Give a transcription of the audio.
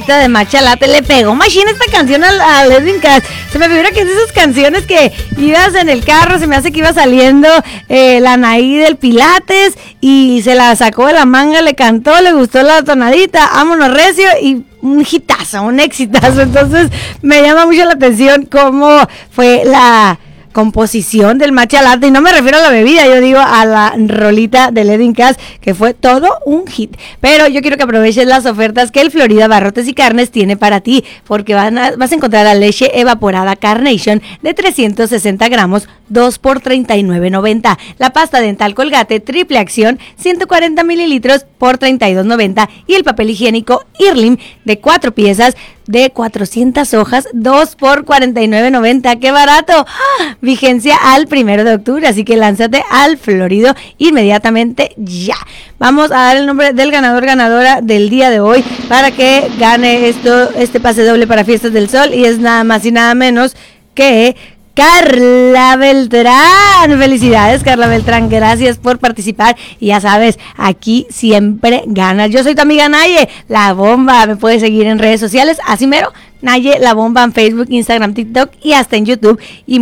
floridita de Matcha Latte. Le pegó machine esta canción a Edwin Cass. Se me figura que es de esas canciones que ibas en el carro, se me hace que iba saliendo la Anaí del Pilates y se la sacó de la manga, le cantó, le gustó la tonadita, vámonos recio y un hitazo, un exitazo. Entonces me llama mucho la atención cómo fue la composición del Matcha Latte, y no me refiero a la bebida, yo digo a la rolita de Edwin Cass, que fue todo un hit. Pero yo quiero que aproveches las ofertas que el Florida Barrotes y Carnes tiene para ti, porque vas a encontrar la leche evaporada Carnation de 360 gramos, 2 por $39.90, la pasta dental Colgate triple acción 140 mililitros por $32.90, y el papel higiénico Irlim de 4 piezas de 400 hojas, 2 por $49.90. ¡Qué barato! ¡Ah! Vigencia al 1 de octubre, así que lánzate al Florido inmediatamente ya. Vamos a dar el nombre del ganadora del día de hoy para que gane este pase doble para Fiestas del Sol, y es nada más y nada menos que Carla Beltrán. Felicidades, Carla Beltrán, gracias por participar, y ya sabes, aquí siempre ganas. Yo soy tu amiga Naye, la bomba. Me puedes seguir en redes sociales, así mero, Naye la bomba, en Facebook, Instagram, TikTok y hasta en YouTube. Y